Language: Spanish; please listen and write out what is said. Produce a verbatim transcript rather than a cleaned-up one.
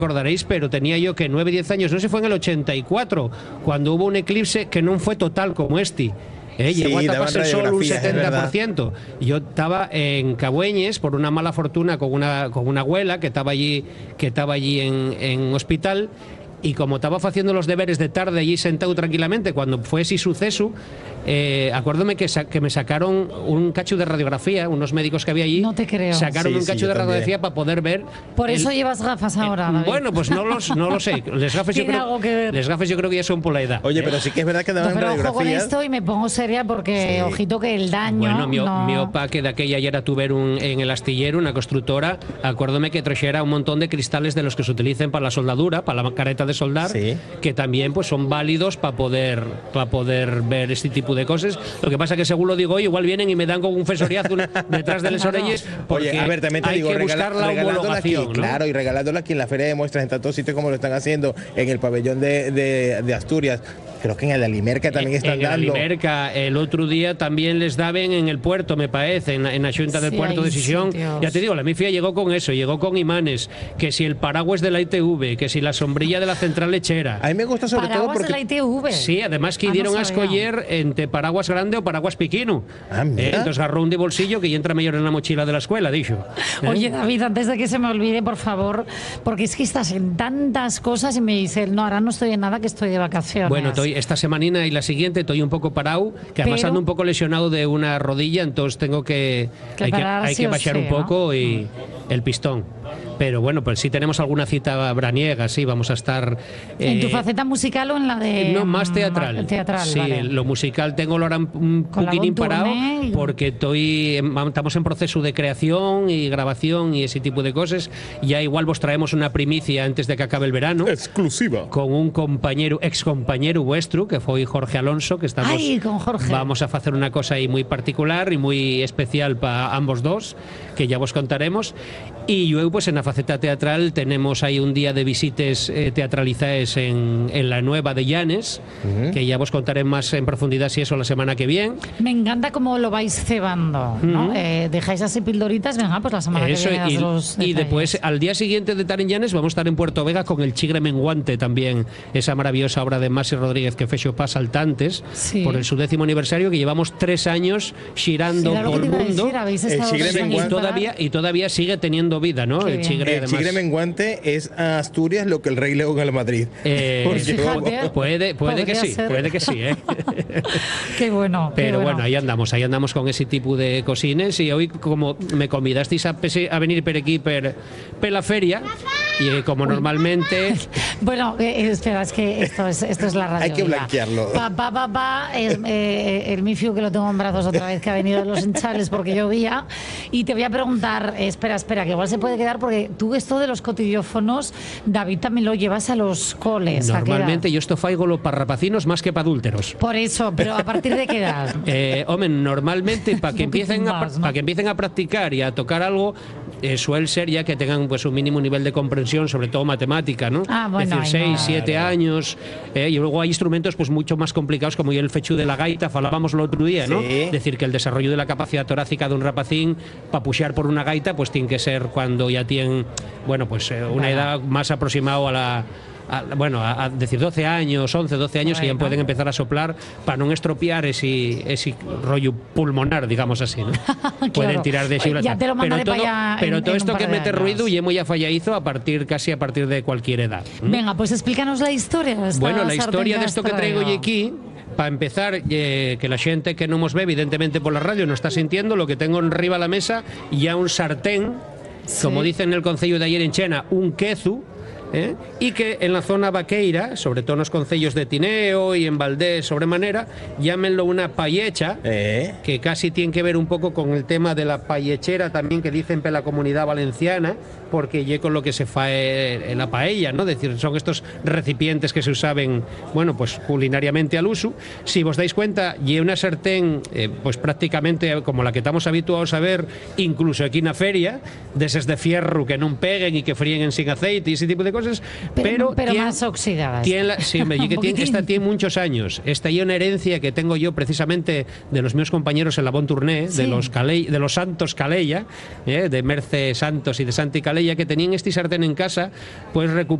recordaréis, pero tenía yo que nueve, diez años, no sé, fue en el ochenta y cuatro, cuando hubo un eclipse que no fue total como este. Eh, sí, llegó a taparse el sol un setenta por ciento. Yo estaba en Cabueñes por una mala fortuna con una, con una abuela que estaba allí, que estaba allí en, en hospital. Y como estaba haciendo los deberes de tarde allí sentado tranquilamente, cuando fue ese suceso, eh, acuérdome que, sa que me sacaron un cacho de radiografía, unos médicos que había allí. No te creo. Sacaron sí, un cacho sí, de también. radiografía para poder ver. Por el, eso llevas gafas ahora, eh, David. Bueno, pues no, los, no lo sé. Les gafes, yo ¿Tiene creo, algo que ver? les gafes yo creo que ya son por la edad. Oye, ¿eh? pero sí que es verdad que No, daban pero ojo con radiografías. esto y me pongo seria porque, Sí. ojito, que el daño. Bueno, mi, no... mi opa, que de aquella ya era tuver un, en el astillero, una constructora, acuérdome que trajera un montón de cristales de los que se utilicen para la soldadura, para la careta de soldar, Sí. que también pues son válidos para poder para poder ver este tipo de cosas. Lo que pasa que según lo digo hoy, igual vienen y me dan con un fesoriazo una, detrás de las Claro. orellas, porque Oye, a ver, también te hay digo, que regala- buscar la regalándola aquí, homologación, ¿no? claro, y regalándola aquí en la Feria de Muestras en tantos sitios como lo están haciendo en el pabellón de, de, de Asturias. Creo que en el Alimerca también están en dando. En Alimerca, el otro día también les daban en el puerto, me parece, en, en la Xunta del Sí, Puerto hay de Sisión. sitios. Ya te digo, la mifia llegó con eso, llegó con imanes, que si el paraguas de la I T V, que si la sombrilla de la central lechera. A mí me gusta sobre Paraguas todo porque de la I T V. Sí, además que Ah, no dieron a sabía. escoger entre paraguas grande o paraguas piquino. Ah, mira. Eh, entonces agarró un de bolsillo que entra mejor en la mochila de la escuela, dicho. ¿Eh? Oye, David, antes de que se me olvide, por favor, porque es que estás en tantas cosas y me dice, no, ahora no estoy en nada, que estoy de vacaciones. Bueno, estoy esta semanina y la siguiente estoy un poco parado, que además Pero- ando un poco lesionado de una rodilla, entonces tengo que Que hay que, parar hay sí que o bajar sí, un ¿no? poco y el pistón. Pero bueno, pues sí tenemos alguna cita braniega, sí, vamos a estar ¿En tu eh, faceta musical o en la de...? no, más mm, teatral. Teatral, sí, vale. lo musical tengo ahora un Con poquín algún parado turné y- porque estoy en- estamos en proceso de creación y grabación y ese tipo de cosas. Ya igual vos traemos una primicia antes de que acabe el verano. exclusiva. Con un compañero, ex compañero vuestro, que fue Jorge Alonso, que estamos. Ay, con Jorge. Vamos a hacer una cosa ahí muy particular y muy especial para ambos dos, que ya vos contaremos. Y luego, pues en la faceta teatral, tenemos ahí un día de visitas eh, teatralizadas en, en la Nueva de Llanes, Ujú. que ya vos contaré más en profundidad si eso la semana que viene. Me encanta cómo lo vais cebando, ¿no? Ujú. Eh, dejáis así pildoritas, venga, pues la semana Eso, que viene das y, los y detalles. después, al día siguiente de estar en Llanes, vamos a estar en Puerto Vega con el Chigre Menguante también, esa maravillosa obra de Masi Rodríguez que fecho para saltantes, Sí. por el su décimo aniversario, que llevamos tres años girando Sí, era lo por que el te iba a mundo. decir, habéis El estado Chigre tres Sí, años y sin todavía, parar. y todavía sigue teniendo vida, ¿no? Qué El bien. Chigre, El además. Chigre Menguante es a Asturias lo que el Rey León al Madrid. Eh, Porque, fíjate. vamos, Puede, puede que Podría sí, ser. puede que sí, ¿eh? Qué bueno. qué Pero bueno. bueno, ahí andamos, ahí andamos con ese tipo de cosines. Y hoy, como me convidasteis a, pese- a venir per aquí, per, per la feria, y eh, como normalmente. Bueno, eh, espera, es que esto es, esto es la radio. Hay que mira. blanquearlo. Papá, papá, es eh, el Mifiu que lo tengo en brazos otra vez, que ha venido de los enchales porque llovía. Y te voy a preguntar, eh, espera, espera, que igual se puede quedar porque tú esto de los cotidiófonos, David, también lo llevas a los coles. ¿a qué edad? Normalmente yo esto faigolo para rapacinos más que para adúlteros. Por eso, pero ¿a partir de qué edad? Eh, hombre, normalmente para que Un poquitín empiecen a, más, ¿no? para que empiecen a practicar y a tocar algo, eh, suele ser ya que tengan pues un mínimo nivel de comprensión, sobre todo matemática, ¿no? Ah, bueno, es decir, ahí no. seis, siete años, eh, y luego hay instrumentos pues mucho más complicados como el fechu de la gaita, falábamos el otro día, ¿no? Sí. Es decir, que el desarrollo de la capacidad torácica de un rapacín para puxear por una gaita pues tiene que ser cuando ya tienen, bueno, pues eh, una Bueno. edad más aproximada a la a- bueno, a, a decir doce años, once, doce años, y ya Bueno. pueden empezar a soplar para no estropear ese, ese rollo pulmonar, digamos así, ¿no? Pueden Claro. tirar de Oye, ya te lo mandaré pero todo, para allá pero en- todo en esto un que par de mete años. ruido y hemos ya falladizo a partir, casi a partir de cualquier edad. ¿m? Venga, pues explícanos la historia. de esta Bueno, la sartén historia de has esto que traigo traído. hoy aquí, para empezar, eh, que la gente que no nos ve, evidentemente por la radio, no está sintiendo, lo que tengo arriba de la mesa, ya un sartén, Sí. como dicen en el concello de ayer en Chena, un quezu, ¿eh? Y que en la zona vaqueira, sobre todo en los concellos de Tineo y en Valdés sobremanera, llámenlo una payecha, Eh, que casi tiene que ver un poco con el tema de la payechera también que dicen en la comunidad valenciana, porque ye con lo que se fae en la paella, ¿no? Es decir, son estos recipientes que se usaban, bueno, pues culinariamente al uso. Si vos dais cuenta, ye una sartén, eh, pues prácticamente como la que estamos habituados a ver, incluso aquí en la feria, de esos de fierro que no peguen y que fríen sin aceite y ese tipo de cosas. cosas, pero, pero, pero tiene, más oxidadas. Tiene la, sí, hombre, que tiene, esta tiene muchos años. Esta es una herencia que tengo yo precisamente de los míos compañeros en la Bon Tourné, sí. de los Caley, de los Santos Calella, eh, de Merce Santos y de Santi Calella, que tenían este sartén en casa, pues recuperar